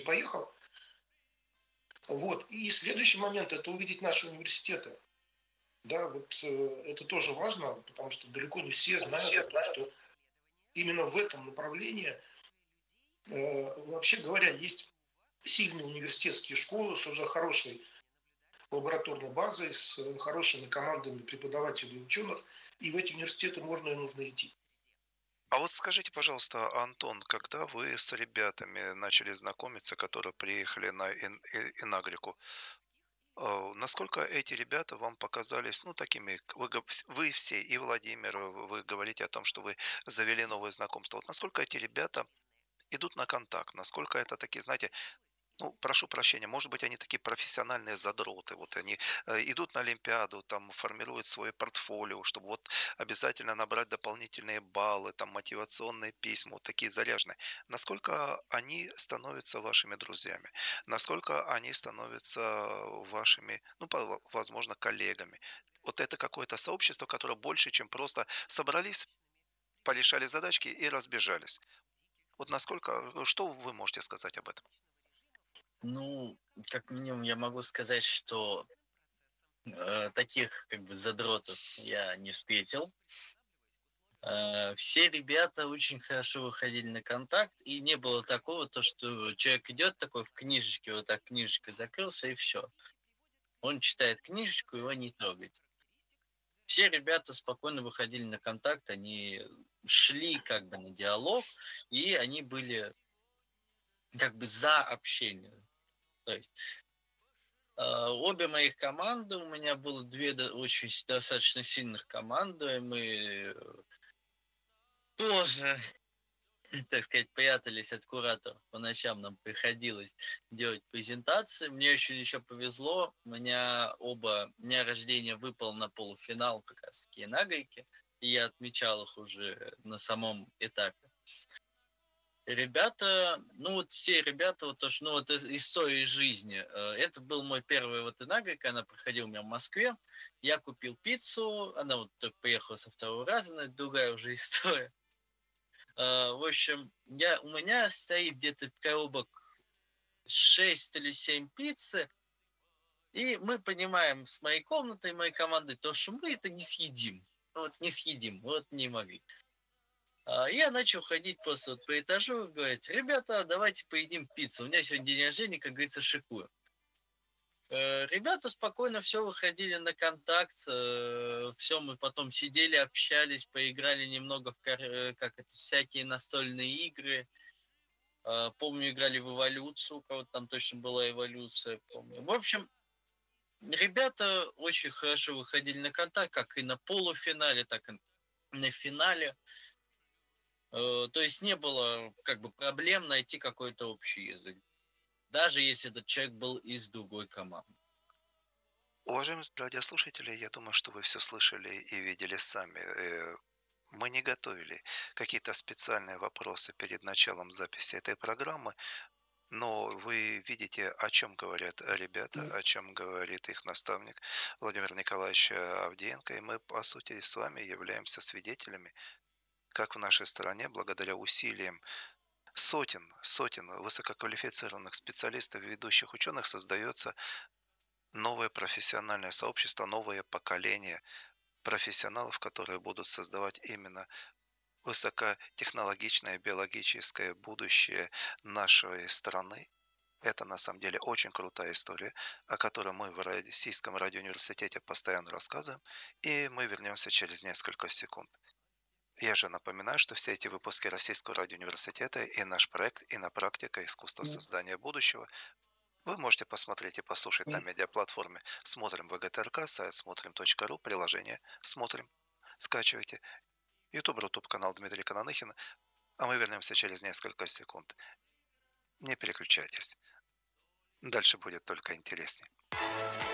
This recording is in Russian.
поехал. Вот. И следующий момент – это увидеть наши университеты. Да, вот это тоже важно, потому что далеко не все знают о том, что именно в этом направлении, вообще говоря, есть сильные университетские школы с уже хорошей лабораторной базой, с хорошими командами преподавателей и ученых, и в эти университеты можно и нужно идти. А вот скажите, пожалуйста, Антон, когда вы с ребятами начали знакомиться, которые приехали на Инагрику, насколько эти ребята вам показались, ну, такими, вы все, и Владимир, вы говорите о том, что вы завели новые знакомства. Вот насколько эти ребята идут на контакт, насколько это такие, знаете, ну, прошу прощения, может быть, они такие профессиональные задроты, вот они идут на Олимпиаду, там формируют свое портфолио, чтобы вот обязательно набрать дополнительные баллы, там мотивационные письма, вот такие заряженные. Насколько они становятся вашими друзьями? Насколько они становятся вашими, ну, возможно, коллегами? Вот это какое-то сообщество, которое больше, чем просто собрались, порешали задачки и разбежались. Вот насколько, что вы можете сказать об этом? Ну, как минимум, я могу сказать, что таких как бы задротов я не встретил. Все ребята очень хорошо выходили на контакт, и не было такого, то, что человек идет такой в книжечке, вот так книжечкой закрылся, и все. Он читает книжечку, его не трогать. Все ребята спокойно выходили на контакт, они шли как бы на диалог, и они были как бы за общение. То есть обе моих команды, у меня было две очень достаточно сильных команды, мы тоже, так сказать, прятались от кураторов. По ночам нам приходилось делать презентации. Мне еще повезло, у меня оба дня рождения выпал на полуфинал как раз таки на гайке, и я отмечал их уже на самом этапе. Ребята, ну вот все ребята, вот то, что, ну вот из истории жизни, это был мой первый вот инагрика, она проходила у меня в Москве, я купил пиццу, она вот только приехала со второго раза, но это другая уже история. В общем, у меня стоит где-то коробок 6 или 7 пиццы, и мы понимаем с моей комнатой, моей командой, то, что мы это не съедим. Вот не съедим, вот не могли. Я начал ходить просто вот по этажу и говорить: ребята, давайте поедим пиццу. У меня сегодня день рождения, как говорится, шикую. Ребята спокойно все выходили на контакт, все мы потом сидели, общались, поиграли немного как это, всякие настольные игры. Помню, играли в эволюцию, у кого-то там точно была эволюция, помню. В общем, ребята очень хорошо выходили на контакт, как и на полуфинале, так и на финале. То есть не было как бы проблем найти какой-то общий язык, даже если этот человек был из другой команды. Уважаемые радиослушатели, я думаю, что вы все слышали и видели сами. Мы не готовили какие-то специальные вопросы перед началом записи этой программы, но вы видите, о чем говорят ребята, о чем говорит их наставник Владимир Николаевич Авдеенко, и мы, по сути, с вами являемся свидетелями, как в нашей стране, благодаря усилиям сотен высококвалифицированных специалистов и ведущих ученых, создается новое профессиональное сообщество, новое поколение профессионалов, которые будут создавать именно высокотехнологичное биологическое будущее нашей страны. Это на самом деле очень крутая история, о которой мы в Российском радиоуниверситете постоянно рассказываем, и мы вернемся через несколько секунд. Я же напоминаю, что все эти выпуски Российского радиоуниверситета и наш проект «Инопрактика. Искусство создания будущего» вы можете посмотреть и послушать на медиаплатформе «Смотрим ВГТРК», сайт смотрим.ру, приложение «Смотрим». Скачивайте. Рутуб канал Дмитрий Кананыхин. А мы вернемся через несколько секунд. Не переключайтесь. Дальше будет только интереснее.